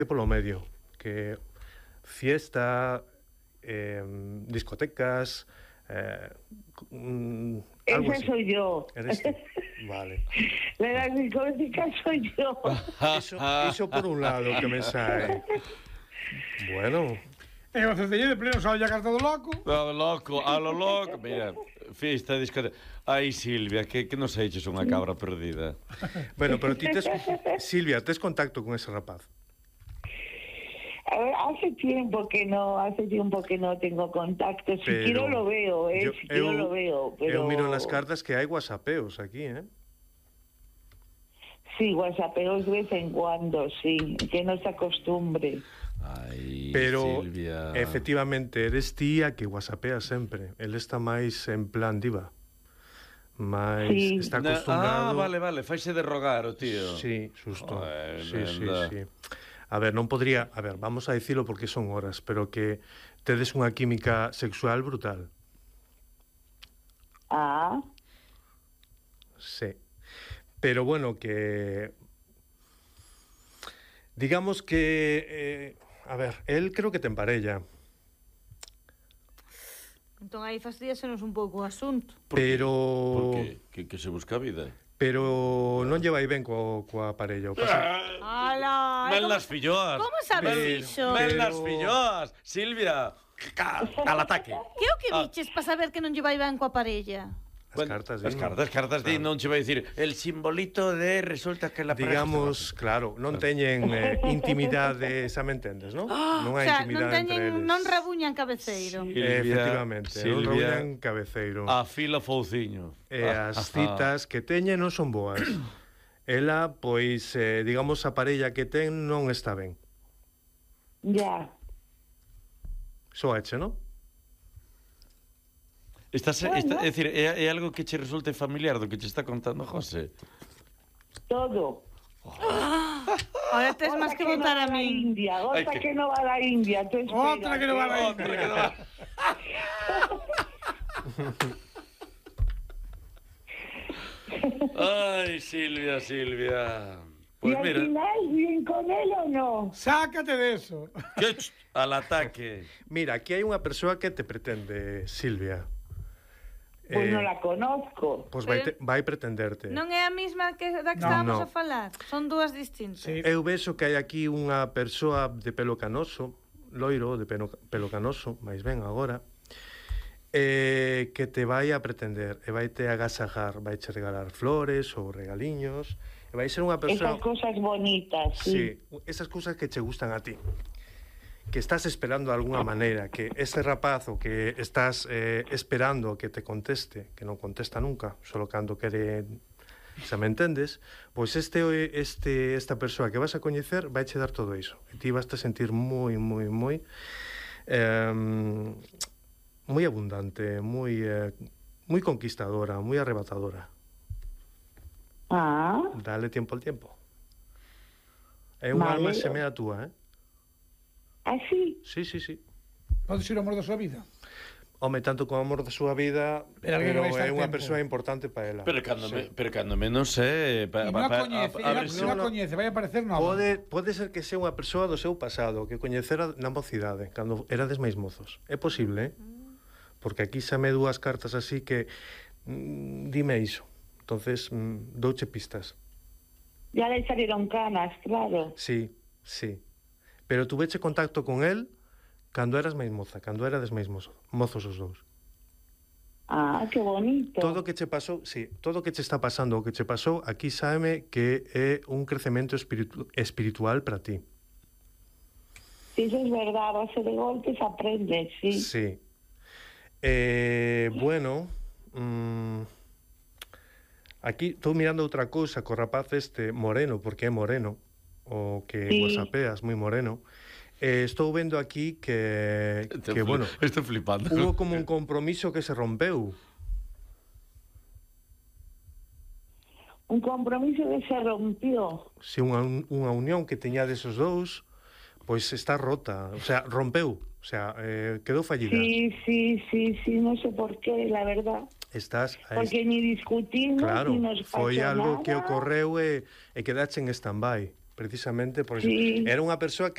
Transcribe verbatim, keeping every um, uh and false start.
polo medio, que fiesta, eh, discotecas, eh, mm, algo Esa así. soy yo. Eres tú. Vale. La de las discotecas soy yo. Iso, iso por un lado que me sae. Bueno, E o Cercelledo de pleno só ya carta do loco. A lo loco, a lo loco. Mira, fiesta, discoteca. Ai, Silvia, que, que non sei che son unha cabra perdida. bueno, pero ti tes... Silvia, tes contacto con ese rapaz? A ver, hace tiempo que no, hace tiempo que no tengo contacto. Si Pero quiero lo veo, eh, yo- si quiero eu- lo veo, pero... Eu miro nas cartas que hai whatsappeos aquí, eh? Sí, whatsappeos de vez en cuando, sí, que no se acostumbre. Ai, Pero, Silvia. efectivamente, eres ti a que whatsappea sempre. El está máis en plan diva. Mais Sí. está Na- acostumbrado... Ah, vale, vale, faise de rogar o tío. Sí, susto. Joder, sí, sí, nenda. sí. A ver, non podría... A ver, vamos a dicilo porque son horas, pero que tedes unha química sexual brutal. Ah, Sí. Pero bueno, que... Digamos que... Eh, a ver, él creo que te emparella. Entón aí fastidiasenos un pouco o asunto. Pero... Por que? Que, que se busca a vida. Pero non lle vai ben co, coa parella. O pasa... Ala, Mel como- nas filloas. Como sabes Pero- iso? Mel Pero- nas filloas. Silvia, ca, al ataque. Que é o que Ah. diches para saber que non lle vai ben coa parella? As cartas, As din, cartas, cartas di, Claro. non che vai dicir el simbolito de resulta que la pareja Digamos, claro, non teñen eh, intimidade, xa me entendes, non? Non O hai sea, non intimidade entre teñen, eles. non rabuñan cabeceiro. Sí. Eh, Silvia, efectivamente, non Silvia. rollan cabeceiro. afila fouciño. E as citas que teñen non son boas. Ela, pois, eh, digamos, a parella que ten non está ben. ya. Soache, non? Estás, Bueno. está, é dicir, é, é algo que che resulte familiar do que che está contando José. Todo. Ahora tes máis que votar a la min. India, Ay, otra que- que no va a la India. Tú espera, Otra que no va a la Outra que non va. Ai, Silvia, Silvia. ¿Y Pues al mira, final bien con él o no? Sácate de eso. que ch- al ataque. Mira, aquí hai unha persoa que te pretende, Silvia. Pues Eh, no la conozco. Pois vai, te, vai pretenderte. Non é a mesma que da que No. estábamos No. a falar. Son dúas distintas. Sí. Eu vexo que hai aquí unha persoa de pelo canoso, loiro, de pelo, pelo canoso, máis ben agora, eh, que te vai a pretender, e vai te agasajar, vai che regalar flores ou regaliños, e vai ser unha persoa... Esas cosas bonitas, sí. Sí, esas cousas que che gustan a ti. Que estás esperando de alguna maneira, que ese rapazo que estás eh, esperando que te conteste, que non contesta nunca, solo cando quere, xa me entendes, pois este este esta persoa que vas a coñecer vai che dar todo iso. E ti vas a sentir moi moi moi eh, moi abundante, moi eh, moi conquistadora, moi arrebatadora. Ah, Dale tiempo al tiempo. É unha Vale. alma semea túa, eh? así. Sí, sí, sí. Pode ser o amor da súa vida. Home, tanto como amor da súa vida, Pero alguén pero que vai estar é unha tempo. persoa importante para ela. Pero cando, Sí. me, pero cando menos é... Pa, E non a pa- coñece, a- a ela ver se se- a no, no. coñece, vai aparecer nova. Pode, pode ser que sea unha persoa do seu pasado, que coñecera na mocidade, cando erades máis mozos. É posible, eh? Porque aquí xa me dúas cartas así que... Mm, dime iso. Entonces, mm, douche pistas. Ya le salieron canas, claro. Sí, sí. Pero tuveche contacto con él cando eras máis moza, cando erades máis mozo, mozos os dous. Ah, qué bonito. Todo o que che pasou, sí, todo o que che está pasando, o que che pasou, aquí sábeme que é un crecemento espiritu espiritual para ti. Si eso es verdad, a base de golpes aprendes, sí. Sí. Eh, bueno, mm, aquí estou mirando outra cousa co rapaz este moreno, porque é moreno, o que Sí. whatsappeas, moi moreno. Eh, estou vendo aquí que, Estou que fli- bueno, Estou flipando. hubo como un compromiso que se rompeu. Un compromiso que se rompió. Se unha, unha unión que teña desos dous, pois está rota, o sea, rompeu, o sea, eh, quedou fallida. Sí, sí, sí, sí, no sé por qué, la verdad. Estás a Porque ni discutimos, Claro, ni nos pasó foi algo nada. que ocorreu e, e quedache en stand-by, precisamente por iso. Sí. Era unha persoa que